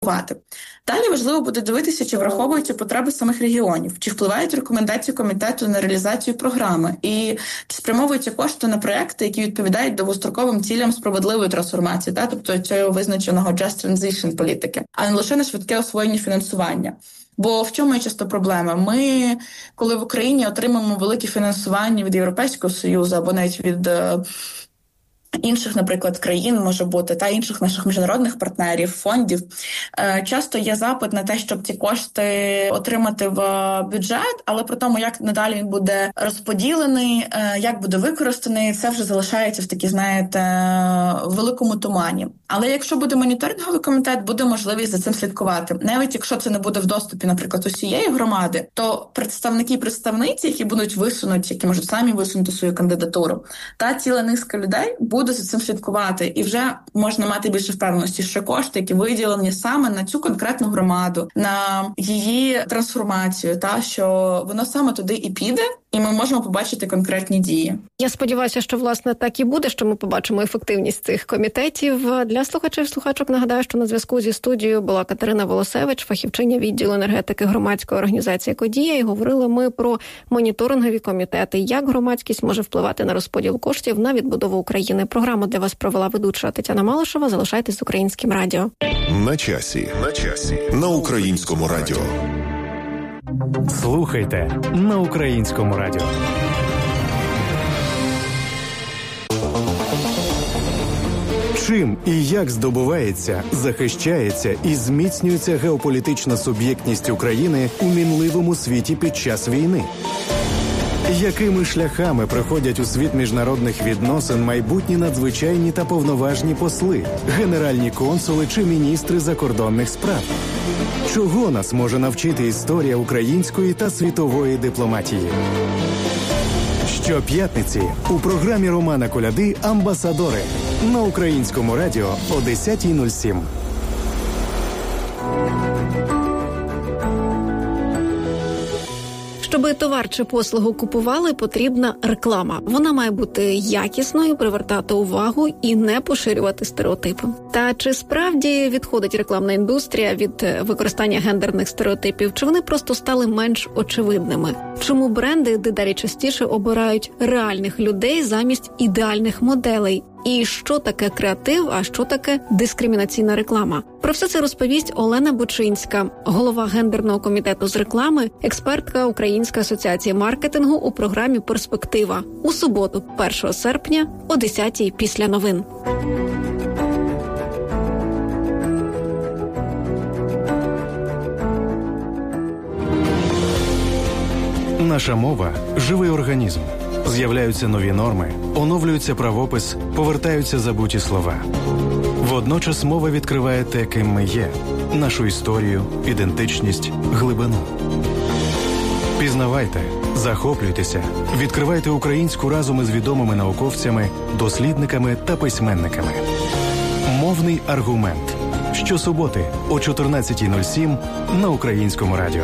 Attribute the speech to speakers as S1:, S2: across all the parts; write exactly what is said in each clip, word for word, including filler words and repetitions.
S1: Далі важливо буде дивитися, чи враховуються потреби самих регіонів, чи впливають рекомендації комітету на реалізацію програми, і чи спрямовуються кошти на проекти, які відповідають довгостроковим цілям справедливої трансформації, та, тобто цього визначеного just transition політики, а не лише на швидке освоєння фінансування. Бо в чому є часто проблема? Ми, коли в Україні отримаємо велике фінансування від Європейського Союзу або навіть від інших, наприклад, країн, може бути, та інших наших міжнародних партнерів, фондів, часто є запит на те, щоб ці кошти отримати в бюджет, але про тому, як надалі він буде розподілений, як буде використаний, це вже залишається в такій, знаєте, великому тумані. Але якщо буде моніторинговий комітет, буде можливість за цим слідкувати. Навіть якщо це не буде в доступі, наприклад, усієї громади, то представники і представниці, які будуть висунуті, які можуть самі висунути свою кандидатуру, та ціла низка людей буде за цим слідкувати. І вже можна мати більше впевненості, що кошти, які виділені саме на цю конкретну громаду, на її трансформацію, та що воно саме туди і піде, і ми можемо побачити конкретні дії.
S2: Я сподіваюся, що, власне, так і буде, що ми побачимо ефективність цих комітетів. Для слухачів і слухачок нагадаю, що на зв'язку зі студією була Катерина Волосевич, фахівчиня відділу енергетики громадської організації «Екодія», і говорили ми про моніторингові комітети, як громадськість може впливати на розподіл коштів на відбудову України. Програму для вас провела ведуча Тетяна Малишева. Залишайтесь з Українським радіо.
S3: На часі. На часі. На Українському радіо.
S4: Слухайте на Українському радіо. Чим і як здобувається, захищається і зміцнюється геополітична суб'єктність України у мінливому світі під час війни? Якими шляхами приходять у світ міжнародних відносин майбутні надзвичайні та повноважні посли, генеральні консули чи міністри закордонних справ? Чого нас може навчити історія української та світової дипломатії? Щоп'ятниці у програмі Романа Коляди «Амбасадори» на Українському радіо о десята нуль сім.
S2: Щоби товар чи послугу купували, потрібна реклама. Вона має бути якісною, привертати увагу і не поширювати стереотипи. Та чи справді відходить рекламна індустрія від використання гендерних стереотипів, чи вони просто стали менш очевидними? Чому бренди дедалі частіше обирають реальних людей замість ідеальних моделей? І що таке креатив, а що таке дискримінаційна реклама? Про все це розповість Олена Бучинська, голова гендерного комітету з реклами, експертка Української асоціації маркетингу у програмі «Перспектива» у суботу, першого серпня о десятій після новин.
S4: Наша мова – живий організм. З'являються нові норми, оновлюється правопис, повертаються забуті слова. Водночас мова відкриває те, ким ми є – нашу історію, ідентичність, глибину. Пізнавайте, захоплюйтеся, відкривайте українську разом із відомими науковцями, дослідниками та письменниками. Мовний аргумент. Щосуботи о чотирнадцята нуль сім на Українському радіо.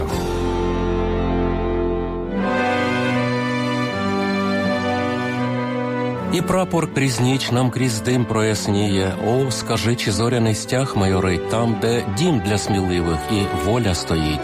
S5: І прапор крізь ніч нам крізь дим проясніє. О, скажи, чи зоряний стяг майорить там, де дім для сміливих і воля стоїть.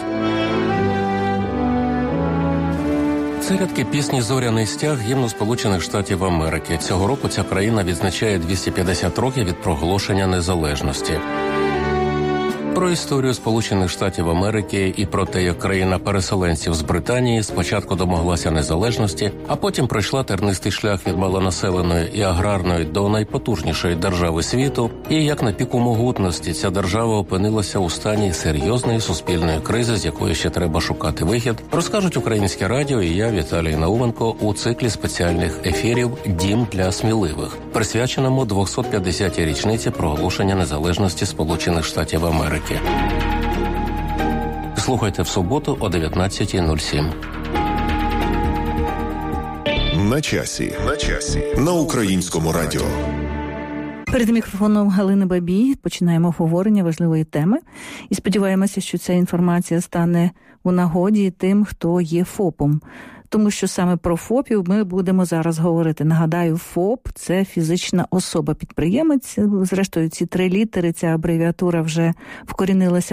S5: Це рядки пісні «Зоряний стяг» гімну Сполучених Штатів Америки. Цього року ця країна відзначає двісті п'ятдесят років від проголошення незалежності. Про історію Сполучених Штатів Америки і про те, як країна переселенців з Британії спочатку домоглася незалежності, а потім пройшла тернистий шлях від малонаселеної і аграрної до найпотужнішої держави світу, і як на піку могутності ця держава опинилася у стані серйозної суспільної кризи, з якої ще треба шукати вихід, розкажуть Українське радіо і я, Віталій Науменко, у циклі спеціальних ефірів «Дім для сміливих», присвяченому двохсот п'ятдесятій річниці проголошення незалежності Сполучених Штатів Америки. Слухайте в суботу о дев'ятнадцята нуль сім.
S3: На часі. На часі. На Українському радіо.
S6: Перед мікрофоном Галини Бабій починаємо обговорення важливої теми. І сподіваємося, що ця інформація стане у нагоді тим, хто є ФОПом. Тому що саме про ФОПів ми будемо зараз говорити. Нагадаю, ФОП – це фізична особа-підприємець. Зрештою, ці три літери, ця абревіатура вже вкорінилася